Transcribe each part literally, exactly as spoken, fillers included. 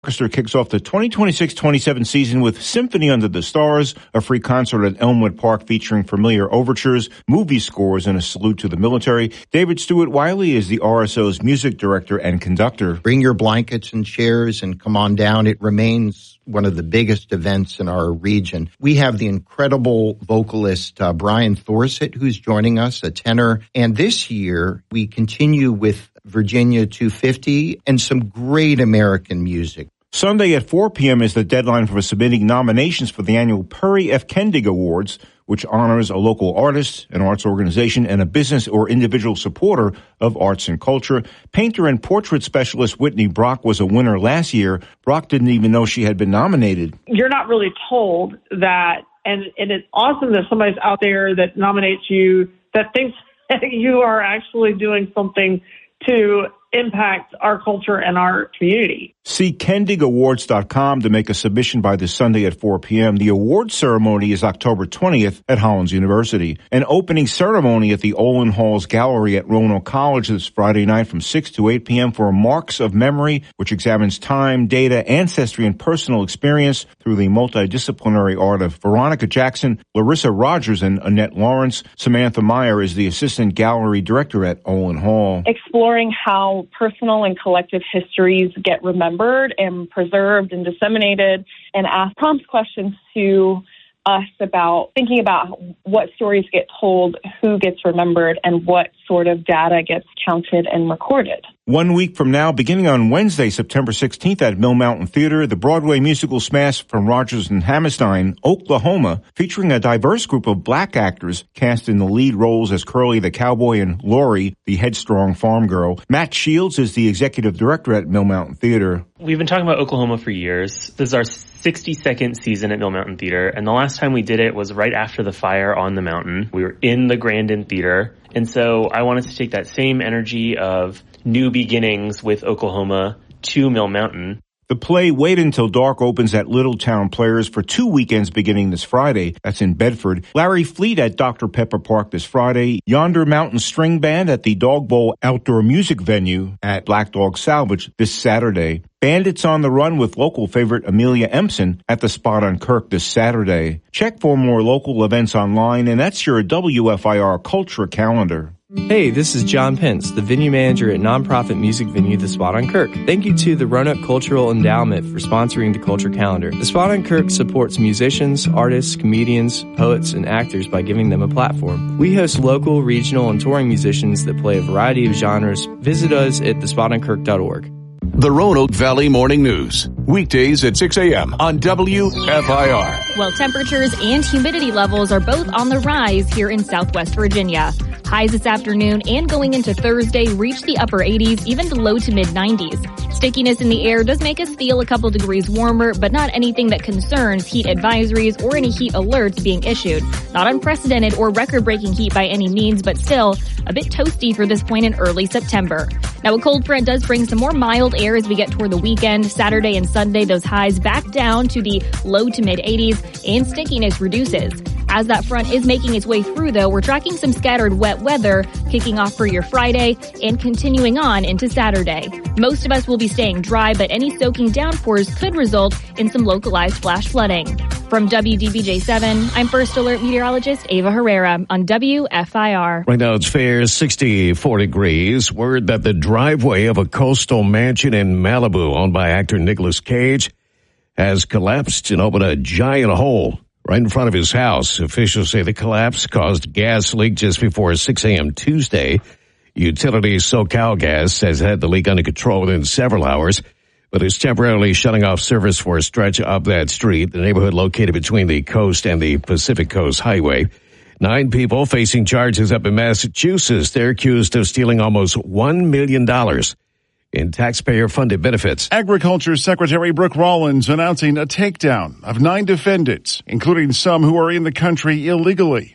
Orchestra kicks off the twenty twenty-six twenty-seven season with Symphony Under the Stars, a free concert at Elmwood Park featuring familiar overtures, movie scores, and a salute to the military. David Stewart Wiley is the R S O's music director and conductor. Bring your blankets and chairs and come on down. It remains one of the biggest events in our region. We have the incredible vocalist uh, Brian Thorsett, who's joining us, a tenor. And this year, we continue with Virginia two fifty and some great American music. Sunday at four p.m. is the deadline for submitting nominations for the annual Perry F. Kendig Awards, which honors a local artist, an arts organization, and a business or individual supporter of arts and culture. Painter and portrait specialist Whitney Brock was a winner last year. Brock didn't even know she had been nominated. You're not really told that, and, and it's awesome that somebody's out there that nominates you, that thinks that you are actually doing something to impact our culture and our community. See kendig awards dot com to make a submission by this Sunday at four p.m. The award ceremony is October twentieth at Hollins University. An opening ceremony at the Olin Halls Gallery at Roanoke College this Friday night from six to eight p.m. for Marks of Memory, which examines time, data, ancestry, and personal experience through the multidisciplinary art of Veronica Jackson, Larissa Rogers, and Annette Lawrence. Samantha Meyer is the assistant gallery director at Olin Hall. Exploring how personal and collective histories get remembered and preserved and disseminated, and ask prompts questions to us about thinking about what stories get told, who gets remembered, and what sort of data gets counted and recorded. One week from now, beginning on Wednesday, September sixteenth at Mill Mountain Theater, the Broadway musical Smash from Rodgers and Hammerstein, Oklahoma, featuring a diverse group of black actors cast in the lead roles as Curly the Cowboy and Lori, the headstrong farm girl. Matt Shields is the executive director at Mill Mountain Theater. We've been talking about Oklahoma for years. This is our sixty-second season at Mill Mountain Theater, and the last time we did it was right after the fire on the mountain. We were in the Grandin Theater, and so I wanted to take that same energy of new beginnings with Oklahoma to Mill Mountain. The play Wait Until Dark opens at Littletown Players for two weekends beginning this Friday. That's in Bedford. Larry Fleet at Doctor Pepper Park this Friday. Yonder Mountain String Band at the Dog Bowl Outdoor Music Venue at Black Dog Salvage this Saturday. Bandits on the Run with local favorite Amelia Empson at the Spot on Kirk this Saturday. Check for more local events online, and that's your W F I R Culture Calendar. Hey, this is John Pence, the venue manager at nonprofit music venue The Spot on Kirk. Thank you to the Roanoke Cultural Endowment for sponsoring the Culture Calendar. The Spot on Kirk supports musicians, artists, comedians, poets, and actors by giving them a platform. We host local, regional, and touring musicians that play a variety of genres. Visit us at the spot on kirk dot org. The Roanoke Valley Morning News, weekdays at six a.m. on W F I R. Well, temperatures and humidity levels are both on the rise here in Southwest Virginia. Highs this afternoon and going into Thursday reach the upper eighties, even to low to mid nineties. Stickiness in the air does make us feel a couple degrees warmer, but not anything that concerns heat advisories or any heat alerts being issued. Not unprecedented or record-breaking heat by any means, but still a bit toasty for this point in early September. Now, a cold front does bring some more mild air as we get toward the weekend. Saturday and Sunday, those highs back down to the low to mid eighties, and stickiness reduces. As that front is making its way through, though, we're tracking some scattered wet weather kicking off for your Friday and continuing on into Saturday. Most of us will be staying dry, but any soaking downpours could result in some localized flash flooding. From W D B J seven, I'm First Alert Meteorologist Ava Herrera on W F I R. Right now it's fair sixty-four degrees. Word that the driveway of a coastal mansion in Malibu owned by actor Nicolas Cage has collapsed and opened a giant hole right in front of his house. Officials say the collapse caused a gas leak just before six a.m. Tuesday. Utilities SoCal Gas has had the leak under control within several hours, but is temporarily shutting off service for a stretch of that street, the neighborhood located between the coast and the Pacific Coast Highway. Nine people facing charges up in Massachusetts. They're accused of stealing almost one million dollars in taxpayer-funded benefits. Agriculture Secretary Brooke Rollins announcing a takedown of nine defendants, including some who are in the country illegally.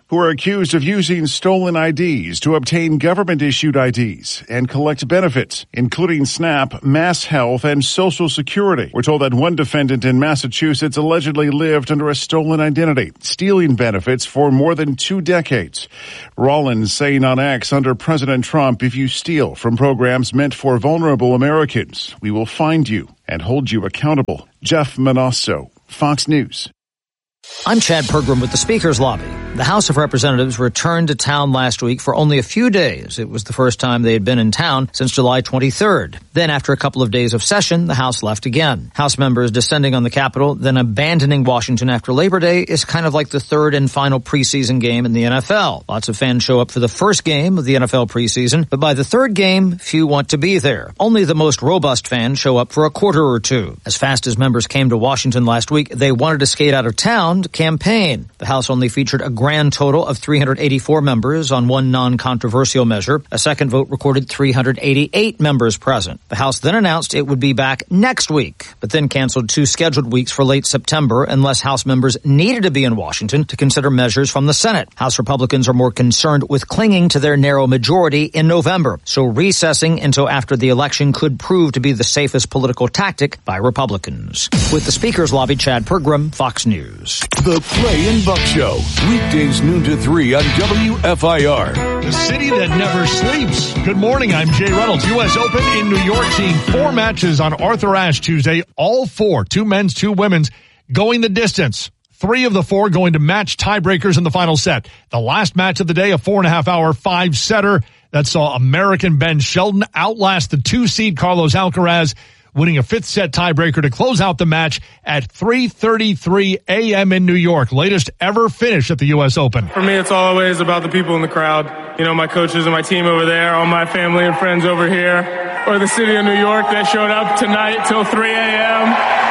who are accused of using stolen I Ds to obtain government-issued I Ds and collect benefits, including SNAP, Mass Health, and Social Security. We're told that one defendant in Massachusetts allegedly lived under a stolen identity, stealing benefits for more than two decades. Rollins saying on X under President Trump, if you steal from programs meant for vulnerable Americans, we will find you and hold you accountable. Jeff Manasso, Fox News. I'm Chad Pergram with the Speaker's Lobby. The House of Representatives returned to town last week for only a few days. It was the first time they had been in town since July twenty-third. Then, after a couple of days of session, the House left again. House members descending on the Capitol, then abandoning Washington after Labor Day is kind of like the third and final preseason game in the N F L. Lots of fans show up for the first game of the N F L preseason, but by the third game, few want to be there. Only the most robust fans show up for a quarter or two. As fast as members came to Washington last week, they wanted to skate out of town to campaign. The House only featured a grand total of three hundred eighty-four members on one non-controversial measure. A second vote recorded three hundred eighty-eight members present. The House then announced it would be back next week, but then canceled two scheduled weeks for late September unless House members needed to be in Washington to consider measures from the Senate. House Republicans are more concerned with clinging to their narrow majority in November, so recessing until after the election could prove to be the safest political tactic by Republicans. With the Speaker's Lobby, Chad Pergram, Fox News. The Clay and Buck Show, weekdays noon to three on W F I R. The city that never sleeps. Good morning, I'm Jay Reynolds. U S Open in New York, seeing four matches on Arthur Ashe Tuesday. All four, two men's, two women's, going the distance. Three of the four going to match tiebreakers in the final set. The last match of the day, a four and a half hour five-setter that saw American Ben Shelton outlast the two-seed Carlos Alcaraz, winning a fifth set tiebreaker to close out the match at three thirty-three a.m. in New York. Latest ever finish at the U S Open. For me, it's always about the people in the crowd. You know, my coaches and my team over there, all my family and friends over here, or the city of New York that showed up tonight till three a.m.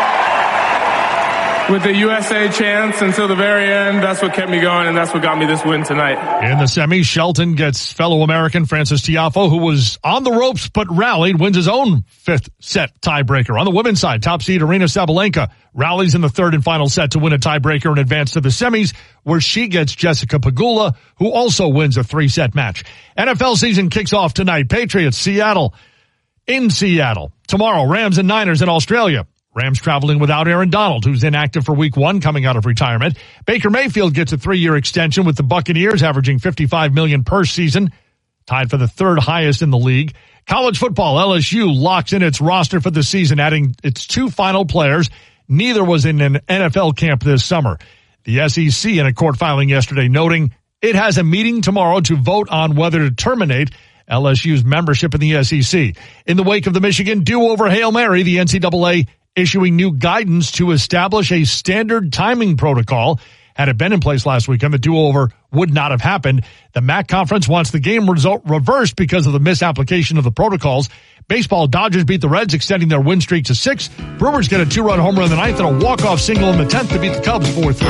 with the U S A chants until the very end. That's what kept me going, and that's what got me this win tonight. In the semis, Shelton gets fellow American Frances Tiafoe, who was on the ropes but rallied, wins his own fifth set tiebreaker. On the women's side, top seed Aryna Sabalenka rallies in the third and final set to win a tiebreaker and advance to the semis, where she gets Jessica Pegula, who also wins a three-set match. N F L season kicks off tonight. Patriots, Seattle, in Seattle. Tomorrow, Rams and Niners in Australia. Rams traveling without Aaron Donald, who's inactive for week one coming out of retirement. Baker Mayfield gets a three-year extension with the Buccaneers, averaging fifty-five million dollars per season, tied for the third highest in the league. College football, L S U locks in its roster for the season, adding its two final players. Neither was in an N F L camp this summer. The S E C in a court filing yesterday noting it has a meeting tomorrow to vote on whether to terminate L S U's membership in the S E C. In the wake of the Michigan do-over Hail Mary, the N C double A issuing new guidance to establish a standard timing protocol. Had it been in place last weekend, the do-over would not have happened. The M A C conference wants the game result reversed because of the misapplication of the protocols. Baseball, Dodgers beat the Reds, extending their win streak to six. Brewers get a two-run homer in the ninth and a walk-off single in the tenth to beat the Cubs four three.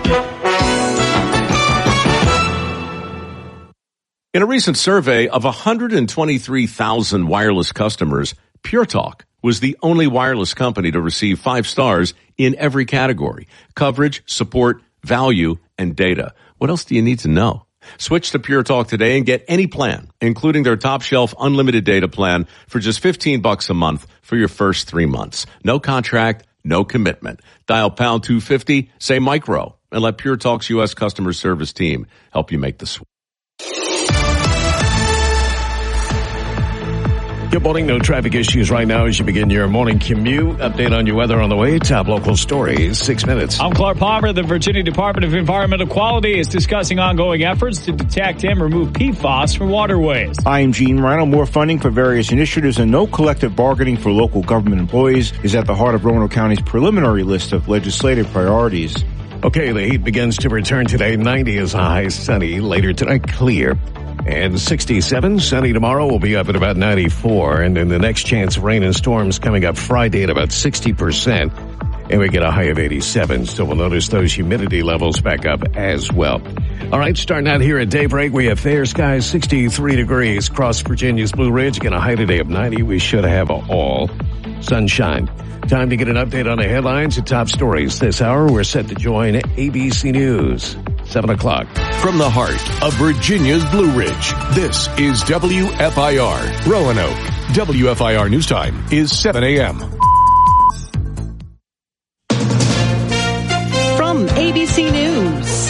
In a recent survey of one hundred twenty-three thousand wireless customers, Pure Talk was the only wireless company to receive five stars in every category: coverage, support, value, and data. What else do you need to know? Switch to Pure Talk today and get any plan, including their top shelf unlimited data plan, for just fifteen bucks a month for your first three months. No contract, no commitment. Dial pound two fifty, say micro, and let Pure Talk's U S customer service team help you make the switch. Good morning. No traffic issues right now as you begin your morning commute. Update on your weather on the way. Top local stories. Six minutes. I'm Clark Palmer. The Virginia Department of Environmental Quality is discussing ongoing efforts to detect and remove P F A S from waterways. I'm Gene Rhino. More funding for various initiatives and no collective bargaining for local government employees is at the heart of Roanoke County's preliminary list of legislative priorities. Okay, the heat begins to return today. ninety is high, sunny. Later tonight, clear. And sixty-seven, sunny tomorrow, will be up at about ninety-four. And then the next chance of rain and storms coming up Friday at about sixty percent. And we get a high of eighty-seven. So we'll notice those humidity levels back up as well. All right, starting out here at daybreak, we have fair skies, sixty-three degrees. Across Virginia's Blue Ridge, going to high today of ninety. We should have all sunshine. Time to get an update on the headlines and top stories. This hour, we're set to join A B C News. seven o'clock. From the heart of Virginia's Blue Ridge, this is W F I R, Roanoke. W F I R News Time is seven a.m. From A B C News,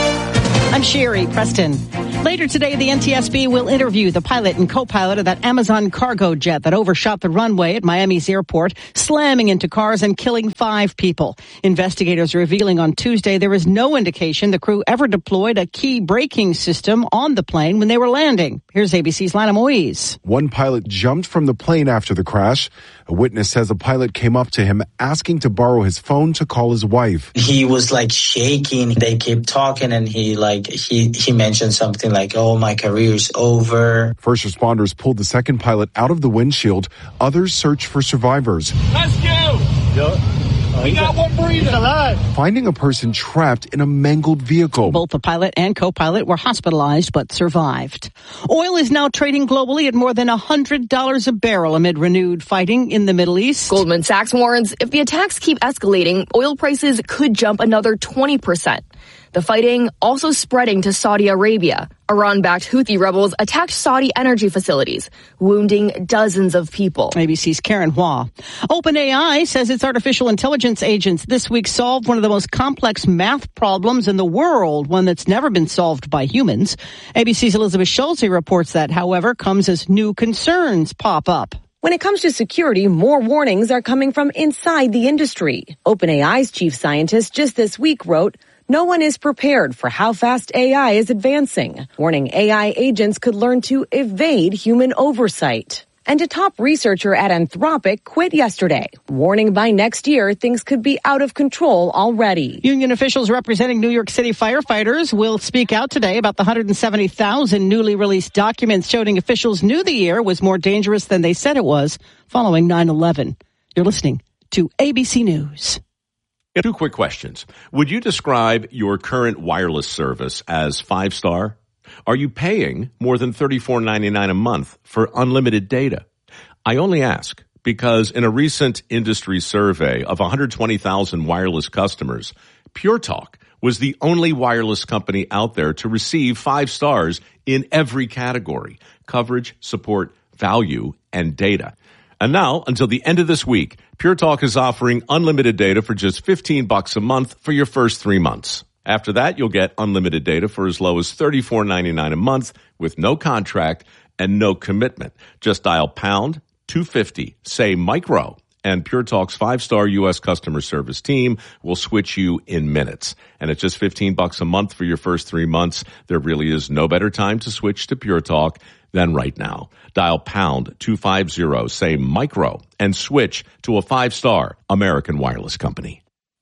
I'm Sherry Preston. Later today, the N T S B will interview the pilot and co-pilot of that Amazon cargo jet that overshot the runway at Miami's airport, slamming into cars and killing five people. Investigators revealing on Tuesday there is no indication the crew ever deployed a key braking system on the plane when they were landing. Here's A B C's Lana Moise. One pilot jumped from the plane after the crash. A witness says a pilot came up to him asking to borrow his phone to call his wife. He was like shaking. They kept talking and he like he, he mentioned something like, oh, my career's over. First responders pulled the second pilot out of the windshield. Others searched for survivors. Rescue! Yep. We got one breathing. He's alive. Finding a person trapped in a mangled vehicle. Both the pilot and co-pilot were hospitalized but survived. Oil is now trading globally at more than one hundred dollars a barrel amid renewed fighting in the Middle East. Goldman Sachs warns if the attacks keep escalating, oil prices could jump another twenty percent. The fighting also spreading to Saudi Arabia. Iran-backed Houthi rebels attacked Saudi energy facilities, wounding dozens of people. A B C's Karen Hua. OpenAI says its artificial intelligence agents this week solved one of the most complex math problems in the world, one that's never been solved by humans. A B C's Elizabeth Schulze reports that, however, comes as new concerns pop up. When it comes to security, more warnings are coming from inside the industry. OpenAI's chief scientist just this week wrote, "No one is prepared for how fast A I is advancing," warning A I agents could learn to evade human oversight. And a top researcher at Anthropic quit yesterday, warning by next year things could be out of control already. Union officials representing New York City firefighters will speak out today about the one hundred seventy thousand newly released documents showing officials knew the year was more dangerous than they said it was following nine eleven. You're listening to A B C News. Two quick questions. Would you describe your current wireless service as five-star? Are you paying more than thirty-four ninety-nine a month for unlimited data? I only ask because in a recent industry survey of one hundred twenty thousand wireless customers, Pure Talk was the only wireless company out there to receive five stars in every category: coverage, support, value, and data. And now, until the end of this week, Pure Talk is offering unlimited data for just fifteen bucks a month for your first three months. After that, you'll get unlimited data for as low as thirty-four ninety-nine a month with no contract and no commitment. Just dial pound two fifty, say micro, and Pure Talk's five-star U S customer service team will switch you in minutes. And at just fifteen bucks a month for your first three months, there really is no better time to switch to Pure Talk than right now. Dial pound two fifty, say micro, and switch to a five-star American wireless company.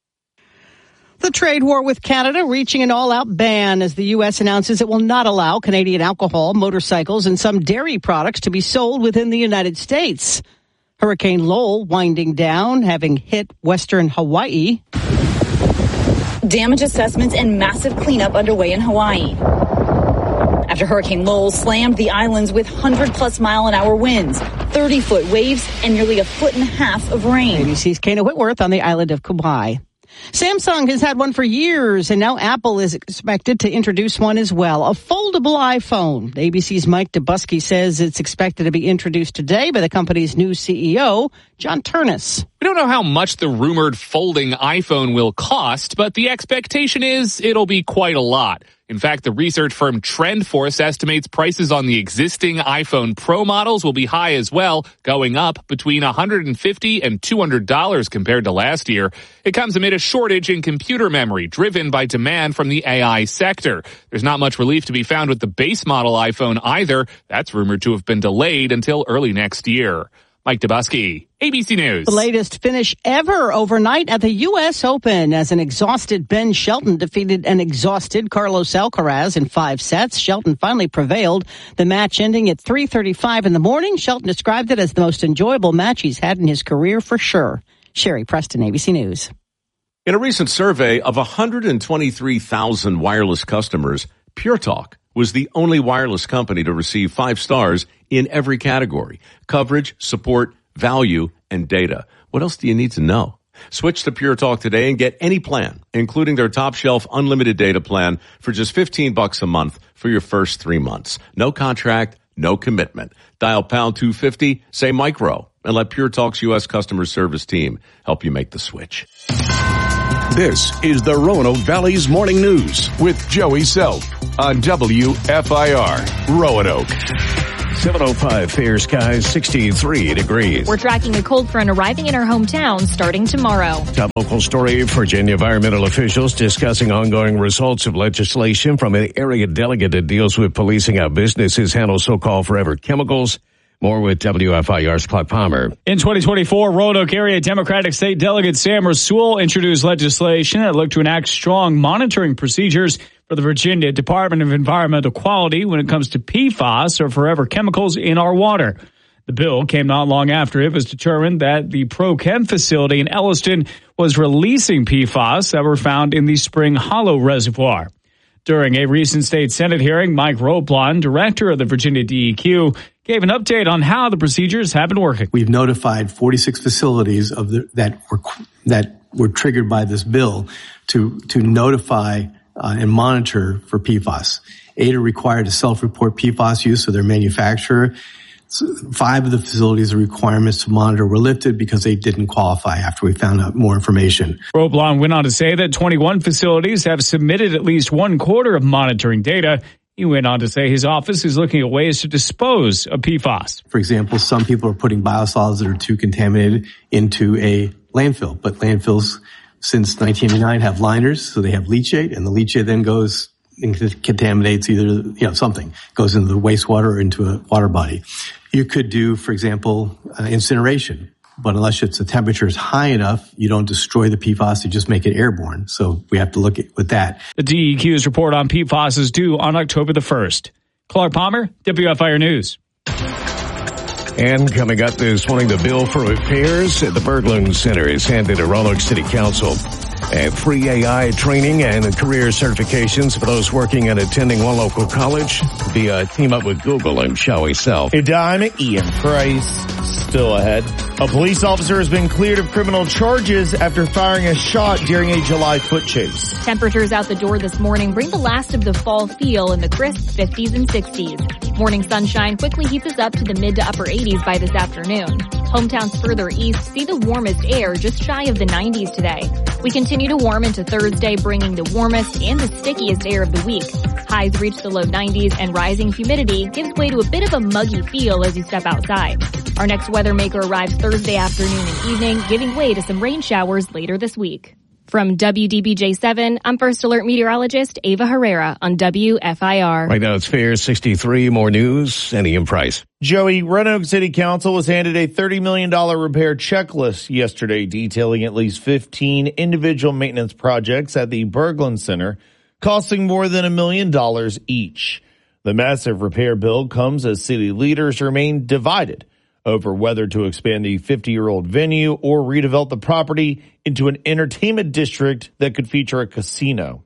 The trade war with Canada reaching an all-out ban as the U S announces it will not allow Canadian alcohol, motorcycles, and some dairy products to be sold within the United States. Hurricane Lowell winding down, having hit western Hawaii. Damage assessments and massive cleanup underway in Hawaii after Hurricane Lowell slammed the islands with one hundred plus mile an hour winds, thirty foot waves, and nearly a foot and a half of rain. A B C's Kana Whitworth on the island of Kauai. Samsung has had one for years, and now Apple is expected to introduce one as well, a foldable iPhone. A B C's Mike Dubusky says it's expected to be introduced today by the company's new C E O, John Ternus. We don't know how much the rumored folding iPhone will cost, but the expectation is it'll be quite a lot. In fact, the research firm TrendForce estimates prices on the existing iPhone Pro models will be high as well, going up between one hundred fifty dollars and two hundred dollars compared to last year. It comes amid a shortage in computer memory driven by demand from the A I sector. There's not much relief to be found with the base model iPhone either. That's rumored to have been delayed until early next year. Mike Dubusky, A B C News. The latest finish ever overnight at the U S Open as an exhausted Ben Shelton defeated an exhausted Carlos Alcaraz in five sets. Shelton finally prevailed. The match ending at three thirty-five in the morning. Shelton described it as the most enjoyable match he's had in his career for sure. Sherry Preston, A B C News. In a recent survey of one hundred twenty-three thousand wireless customers, Pure Talk was the only wireless company to receive five stars in every category: coverage, support, value, and data. What else do you need to know? Switch to Pure Talk today and get any plan, including their top shelf unlimited data plan for just fifteen bucks a month for your first three months. No contract, no commitment. Dial pound two fifty, say micro, and let Pure Talk's U S customer service team help you make the switch. This is the Roanoke Valley's Morning News with Joey Self on W F I R Roanoke. seven oh five, fair skies, sixty-three degrees. We're tracking a cold front arriving in our hometown starting tomorrow. Top local story, Virginia environmental officials discussing ongoing results of legislation from an area delegate that deals with policing how businesses handle so-called forever chemicals. More with W F I R's Clark Palmer. In twenty twenty-four, Roanoke area Democratic State Delegate Sam Rasool introduced legislation that looked to enact strong monitoring procedures for the Virginia Department of Environmental Quality when it comes to P FAS, or forever chemicals, in our water. The bill came not long after it was determined that the ProChem facility in Elliston was releasing P FAS that were found in the Spring Hollow Reservoir. During a recent state Senate hearing, Mike Roblon, director of the Virginia D E Q, gave an update on how the procedures have been working. We've notified forty-six facilities of the, that were that were triggered by this bill to to notify uh, and monitor for P FAS. Eight are required to self-report P FAS use of their manufacturer. Five of the facilities' requirements to monitor were lifted because they didn't qualify after we found out more information. Roblon went on to say that twenty-one facilities have submitted at least one quarter of monitoring data. He went on to say his office is looking at ways to dispose of P FAS. For example, some people are putting biosolids that are too contaminated into a landfill, but landfills since nineteen eighty-nine have liners, so they have leachate, and the leachate then goes and contaminates either, you know, something, goes into the wastewater or into a water body. You could do, for example, uh, incineration, but unless it's the temperature is high enough, you don't destroy the P FAS, you just make it airborne. So we have to look at with that. The D E Q's report on P FAS is due on October the first. Clark Palmer, W F I R News. And coming up this morning, the bill for repairs at the Berglund Center is handed to Roanoke City Council. And free A I training and career certifications for those working and attending one local college via team up with Google and Showy Self. A dime, Ian Price still ahead. A police officer has been cleared of criminal charges after firing a shot during a July foot chase. Temperatures out the door this morning bring the last of the fall feel in the crisp fifties and sixties. Morning sunshine quickly heats us up to the mid to upper eighties by this afternoon. Hometowns further east see the warmest air just shy of the nineties today. We continue to warm into Thursday, bringing the warmest and the stickiest air of the week. Highs reach the low nineties and rising humidity gives way to a bit of a muggy feel as you step outside. Our next weather maker arrives Thursday afternoon and evening, giving way to some rain showers later this week. From W D B J seven, I'm First Alert meteorologist Ava Herrera on W F I R. Right now it's fair sixty-three. More news, and Ian Price. Joey, Roanoke City Council was handed a thirty million dollars repair checklist yesterday detailing at least fifteen individual maintenance projects at the Berglund Center, costing more than a million dollars each. The massive repair bill comes as city leaders remain divided over whether to expand the fifty-year-old venue or redevelop the property into an entertainment district that could feature a casino.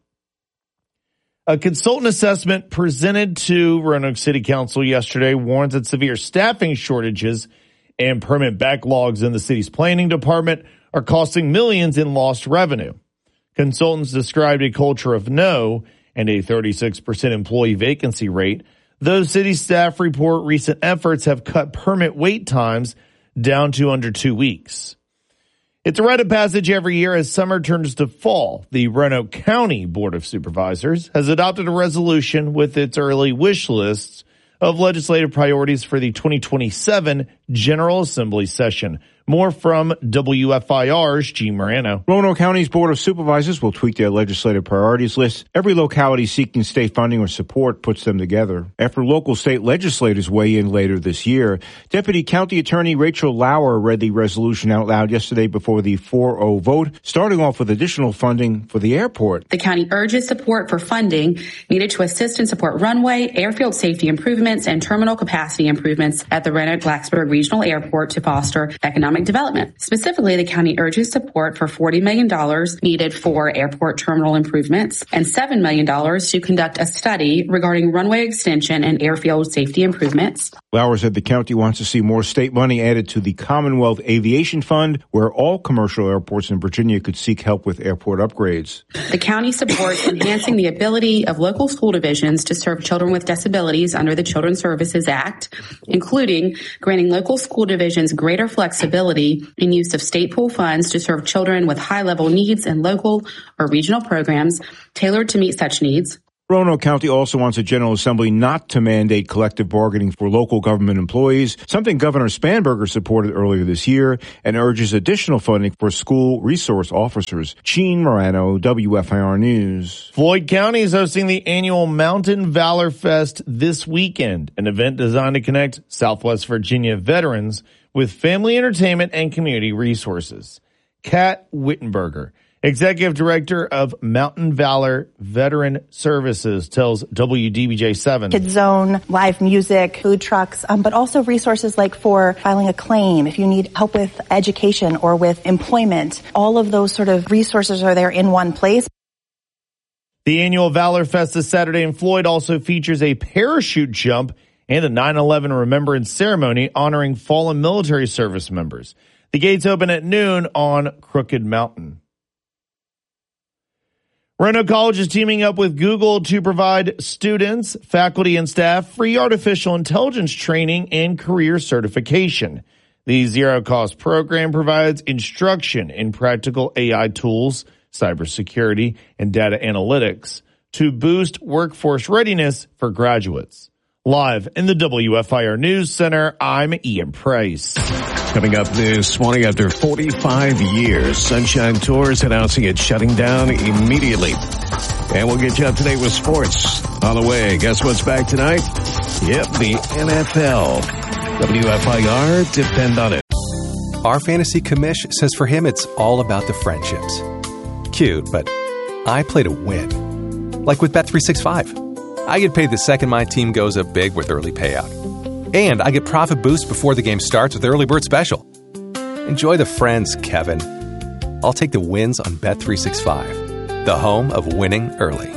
A consultant assessment presented to Roanoke City Council yesterday warns that severe staffing shortages and permit backlogs in the city's planning department are costing millions in lost revenue. Consultants described a culture of no and a thirty-six percent employee vacancy rate. Those city staff report recent efforts have cut permit wait times down to under two weeks. It's a rite of passage every year as summer turns to fall. The Roanoke County Board of Supervisors has adopted a resolution with its early wish lists of legislative priorities for the twenty twenty-seven General Assembly session. More from W F I R's Gene Morano. Roanoke County's Board of Supervisors will tweak their legislative priorities list. Every locality seeking state funding or support puts them together. After local state legislators weigh in later this year, Deputy County Attorney Rachel Lauer read the resolution out loud yesterday before the four oh vote, starting off with additional funding for the airport. The county urges support for funding needed to assist and support runway, airfield safety improvements, and terminal capacity improvements at the Roanoke-Blacksburg Regional Airport to foster economic development. Specifically, the county urges support for forty million dollars needed for airport terminal improvements and seven million dollars to conduct a study regarding runway extension and airfield safety improvements. Lauer said the county wants to see more state money added to the Commonwealth Aviation Fund, where all commercial airports in Virginia could seek help with airport upgrades. The county supports enhancing the ability of local school divisions to serve children with disabilities under the Children's Services Act, including granting local school divisions greater flexibility in use of state pool funds to serve children with high-level needs in local or regional programs tailored to meet such needs. Roanoke County also wants a General Assembly not to mandate collective bargaining for local government employees, something Governor Spanberger supported earlier this year, and urges additional funding for school resource officers. Gene Morano, W F I R News. Floyd County is hosting the annual Mountain Valor Fest this weekend, an event designed to connect Southwest Virginia veterans with family entertainment and community resources. Kat Wittenberger, Executive Director of Mountain Valor Veteran Services, tells W D B J seven. Kids Zone, live music, food trucks, um, but also resources like for filing a claim, if you need help with education or with employment. All of those sort of resources are there in one place. The annual Valor Fest this Saturday in Floyd also features a parachute jump and a nine eleven remembrance ceremony honoring fallen military service members. The gates open at noon on Crooked Mountain. Roanoke College is teaming up with Google to provide students, faculty, and staff free artificial intelligence training and career certification. The zero-cost program provides instruction in practical A I tools, cybersecurity, and data analytics to boost workforce readiness for graduates. Live in the W F I R News Center, I'm Ian Price. Coming up this morning, after forty-five years, Sunshine Tours announcing it's shutting down immediately. And we'll get you up to date with sports on the way. Guess what's back tonight? Yep, the N F L. W F I R, depend on it. Our fantasy commish says for him it's all about the friendships. Cute, but I play to win. Like with Bet three sixty-five. I get paid the second my team goes up big with early payout. And I get profit boost before the game starts with Early Bird Special. Enjoy the friends, Kevin. I'll take the wins on Bet three sixty-five, the home of winning early.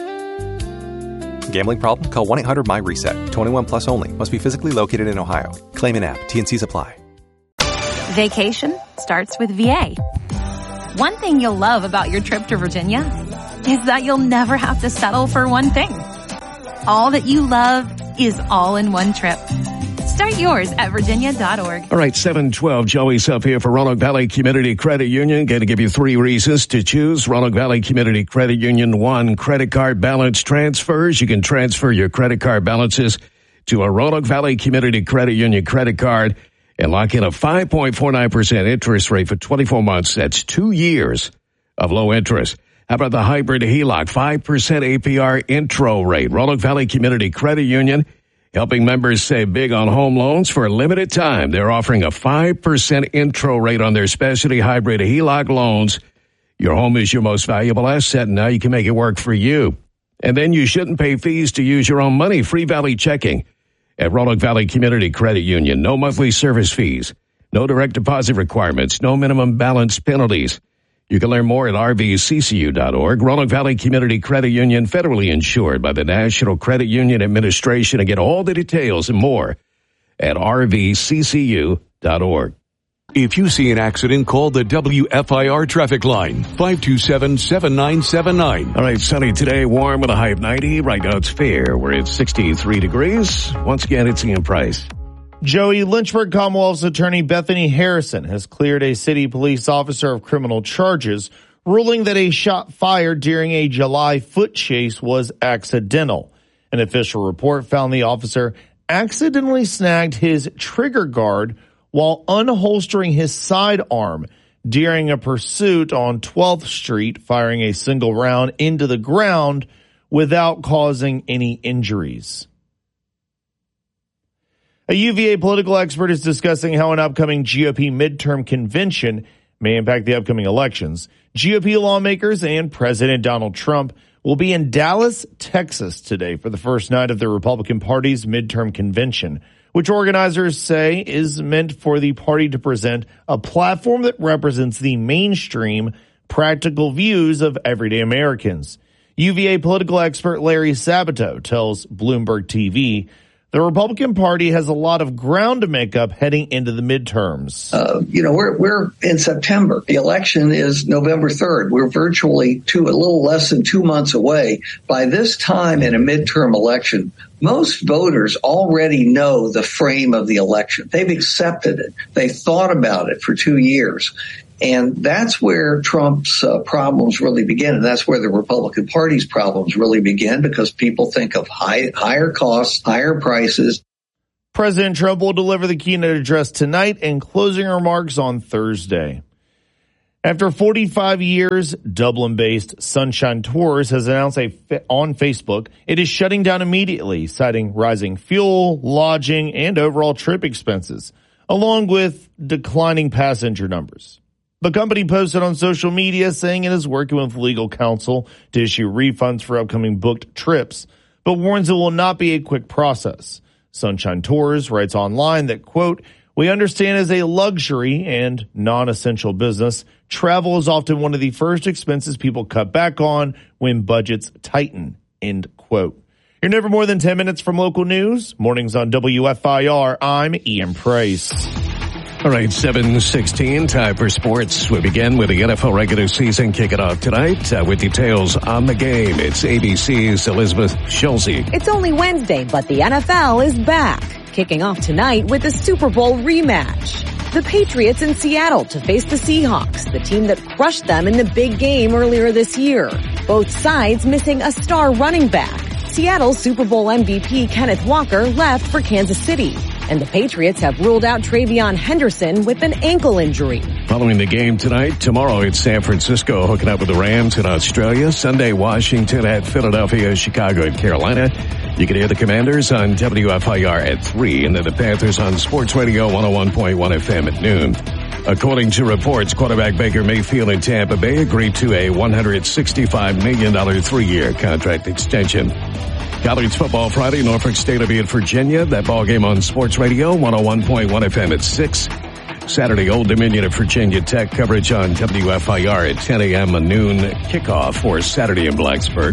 Gambling problem? Call one eight hundred M Y reset. twenty-one plus only. Must be physically located in Ohio. Claim in app. T and C's apply. Vacation starts with V A. One thing you'll love about your trip to Virginia is that you'll never have to settle for one thing. All that you love is all in one trip. Start yours at virginia dot org. All right, seven twelve, Joey's up here for Roanoke Valley Community Credit Union. Going to give you three reasons to choose Roanoke Valley Community Credit Union. One, credit card balance transfers. You can transfer your credit card balances to a Roanoke Valley Community Credit Union credit card and lock in a five point four nine percent interest rate for twenty-four months. That's two years of low interest. How about the hybrid H E L O C, five percent A P R intro rate? Roanoke Valley Community Credit Union, helping members save big on home loans for a limited time. They're offering a five percent intro rate on their specialty hybrid H E L O C loans. Your home is your most valuable asset, and now you can make it work for you. And then you shouldn't pay fees to use your own money. Free Valley checking at Roanoke Valley Community Credit Union. No monthly service fees, no direct deposit requirements, no minimum balance penalties. You can learn more at R V C C U dot org. Roanoke Valley Community Credit Union, federally insured by the National Credit Union Administration. And get all the details and more at R V C C U dot org. If you see an accident, call the W F I R traffic line, five two seven, seven nine seven nine. All right, sunny today, warm with a high of ninety. Right now it's fair. We're at sixty-three degrees. Once again, it's Ian Price. Joey, Lynchburg Commonwealth's attorney Bethany Harrison has cleared a city police officer of criminal charges, ruling that a shot fired during a July foot chase was accidental. An official report found the officer accidentally snagged his trigger guard while unholstering his sidearm during a pursuit on twelfth street, firing a single round into the ground without causing any injuries. A U V A political expert is discussing how an upcoming G O P midterm convention may impact the upcoming elections. G O P lawmakers and President Donald Trump will be in Dallas, Texas today for the first night of the Republican Party's midterm convention, which organizers say is meant for the party to present a platform that represents the mainstream, practical views of everyday Americans. U V A political expert Larry Sabato tells Bloomberg T V The Republican Party has a lot of ground to make up heading into the midterms. Uh, you know, we're we're in September. The election is November third. We're virtually two, a little less than two months away. By this time in a midterm election, most voters already know the frame of the election. They've accepted it. They thought about it for two years. And that's where Trump's uh, problems really begin. And that's where the Republican Party's problems really begin, because people think of high, higher costs, higher prices. President Trump will deliver the keynote address tonight and closing remarks on Thursday. After forty-five years, Dublin-based Sunshine Tours has announced a, on Facebook it is shutting down immediately, citing rising fuel, lodging, and overall trip expenses, along with declining passenger numbers. The company posted on social media saying it is working with legal counsel to issue refunds for upcoming booked trips, but warns it will not be a quick process. Sunshine Tours writes online that, quote, "We understand as a luxury and non-essential business, travel is often one of the first expenses people cut back on when budgets tighten," end quote. You're never more than ten minutes from local news. Mornings on W F I R. I'm Ian Price. All right, seven sixteen, time for sports. We begin with the N F L regular season kicking off tonight uh, with details on the game. It's A B C's Elizabeth Schulze. It's only Wednesday, but the N F L is back, kicking off tonight with the Super Bowl rematch. The Patriots in Seattle to face the Seahawks, the team that crushed them in the big game earlier this year. Both sides missing a star running back. Seattle's Super Bowl M V P Kenneth Walker left for Kansas City, and the Patriots have ruled out Travion Henderson with an ankle injury. Following the game tonight, tomorrow it's San Francisco hooking up with the Rams in Australia. Sunday, Washington at Philadelphia, Chicago, and Carolina. You can hear the Commanders on W F I R at three, and then the Panthers on Sports Radio one oh one point one F M at noon. According to reports, quarterback Baker Mayfield in Tampa Bay agreed to a one hundred sixty-five million dollars three-year contract extension. College football Friday, Norfolk State will be at Virginia. That ball game on Sports Radio one oh one point one F M at six. Saturday, Old Dominion at Virginia Tech. Coverage on W F I R at ten a.m. a noon kickoff for Saturday in Blacksburg.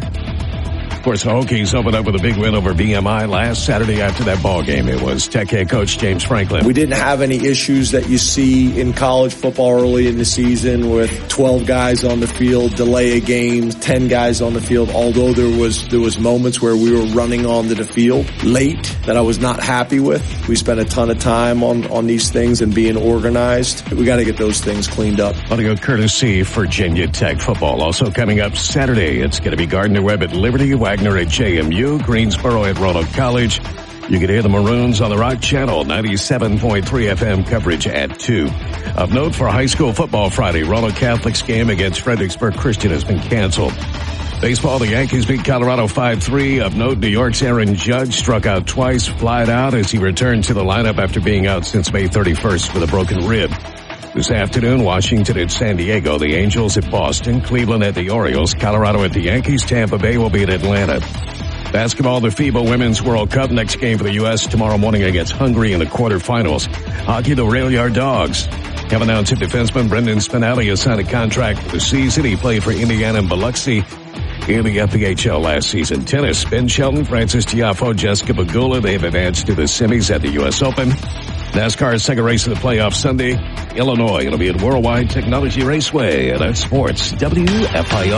Of course, the Hokies opened up with a big win over V M I last Saturday after that ball game. It was Tech head coach James Franklin. We didn't have any issues that you see in college football early in the season with twelve guys on the field, delay a game, ten guys on the field, although there was there was moments where we were running onto the field late that I was not happy with. We spent a ton of time on, on these things and being organized. We got to get those things cleaned up. Audio courtesy Virginia Tech football. Also coming up Saturday, it's going to be Gardner-Webb at Liberty, Wagner at J M U, Greensboro at Roanoke College. You can hear the Maroons on the Rock Channel, ninety-seven point three F M coverage at two. Of note for high school football Friday, Roanoke Catholic's game against Fredericksburg Christian has been canceled. Baseball, the Yankees beat Colorado five three. Of note, New York's Aaron Judge struck out twice, flied out as he returned to the lineup after being out since May thirty-first with a broken rib. This afternoon, Washington at San Diego, the Angels at Boston, Cleveland at the Orioles, Colorado at the Yankees, Tampa Bay will be at Atlanta. Basketball, the FIBA Women's World Cup, next game for the U S tomorrow morning against Hungary in the quarterfinals. Hockey, the Rail Yard Dogs have announced that defenseman Brendan Spinelli has signed a contract for the season. He played for Indiana and Biloxi in the F P H L last season. Tennis, Ben Shelton, Francis Tiafoe, Jessica Pegula, they've advanced to the semis at the U S Open. NASCAR's second race of the playoffs Sunday, Illinois. It'll be at Worldwide Technology Raceway and at Sports W F I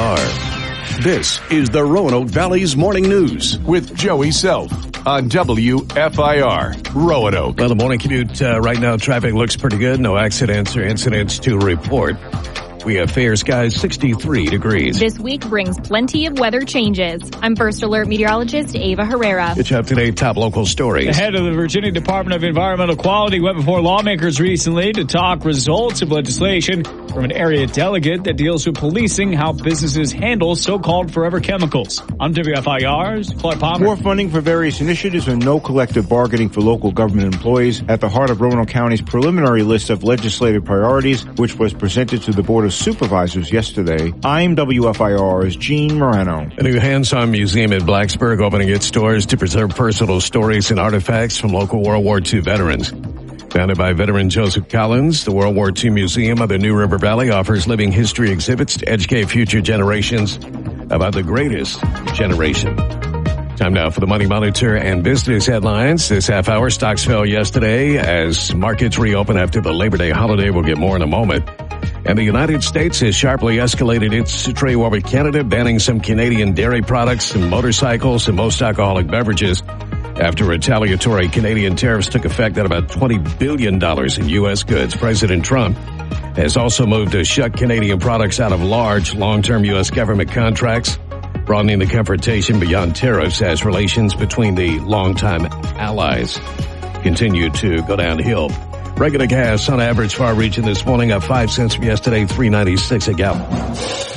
R. This is the Roanoke Valley's Morning News with Joey Self on W F I R, Roanoke. Well, the morning commute uh, right now, traffic looks pretty good. No accidents or incidents to report. We have fair skies, sixty-three degrees. This week brings plenty of weather changes. I'm First Alert meteorologist Ava Herrera. Get you up to date top local stories. The head of the Virginia Department of Environmental Quality went before lawmakers recently to talk results of legislation from an area delegate that deals with policing how businesses handle so-called forever chemicals. I'm W F I R's Clark Palmer. More funding for various initiatives and no collective bargaining for local government employees at the heart of Roanoke County's preliminary list of legislative priorities, which was presented to the Board of Supervisors yesterday. I'm W F I R's Gene Morano. A new hands-on museum in Blacksburg opening its doors to preserve personal stories and artifacts from local World War Two veterans. Founded by veteran Joseph Collins, the World War Two Museum of the New River Valley offers living history exhibits to educate future generations about the greatest generation. Time now for the Money Monitor and business headlines. This half hour, stocks fell yesterday as markets reopen after the Labor Day holiday. We'll get more in a moment. And the United States has sharply escalated its trade war with Canada, banning some Canadian dairy products and motorcycles and most alcoholic beverages after retaliatory Canadian tariffs took effect at about twenty billion dollars in U S goods. President Trump has also moved to shut Canadian products out of large, long-term U S government contracts, broadening the confrontation beyond tariffs as relations between the longtime allies continue to go downhill. Regular gas on average far reaching this morning up five cents from yesterday, three ninety-six a gallon.